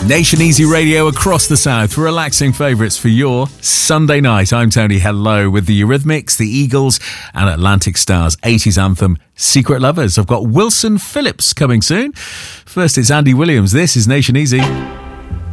Nation Easy Radio across the South, relaxing favourites for your Sunday night. I'm Tony Hello with the Eurythmics, the Eagles and Atlantic Star's 80s anthem Secret Lovers. I've got Wilson Phillips coming soon. First it's Andy Williams. This is Nation Easy.